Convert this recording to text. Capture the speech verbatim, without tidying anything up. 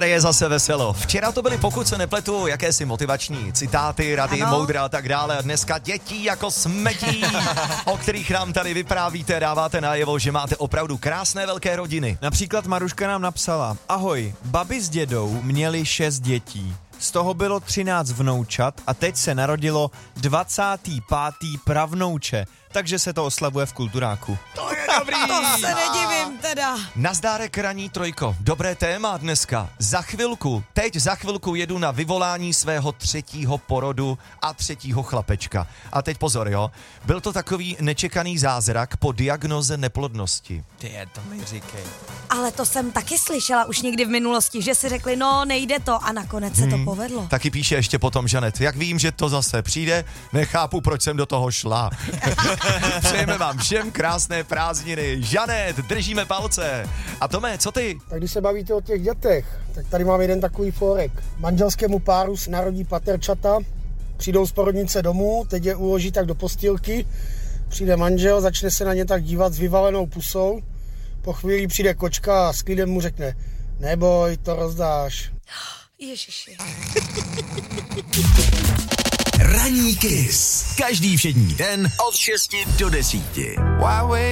tady je zase veselo. Včera to byly, pokud se nepletu, jakési motivační citáty, rady, ano. moudra a tak dále. A dneska dětí jako smetí, o kterých nám tady vyprávíte, dáváte najevo, že máte opravdu krásné velké rodiny. Například Maruška nám napsala: Ahoj, babi s dědou měli šest dětí. Z toho bylo třináct vnoučat a teď se narodilo dvacátý pátý pravnouče, takže se to oslavuje v Kulturáku. To je dobrý! To se nedivím teda. Nazdárek raní trojko, dobré téma dneska. Za chvilku, teď za chvilku jedu na vyvolání svého třetího porodu a třetího chlapečka. A teď pozor, jo, byl to takový nečekaný zázrak po diagnoze neplodnosti. Ty je, to mi říkej. Ale to jsem taky slyšela už někdy v minulosti, že si řekli, no nejde to a nakonec se to Hmm. povedlo. Taky píše ještě potom Žanet, jak vím, že to zase přijde, nechápu, proč jsem do toho šla. Přejeme vám všem krásné prázdniny. Žanet, držíme palce. A Tome, co ty? Tak když se bavíte o těch dětech, tak tady mám jeden takový forek. Manželskému páru narodí paterčata, přijdou z porodnice domů, teď je uloží tak do postýlky, přijde manžel, začne se na ně tak dívat s vyvalenou pusou, po chvíli přijde kočka a s klidem mu řekne, neboj, to rozdáš. Ježiši. Ranní Kiss. Každý všední den od šesti do desíti.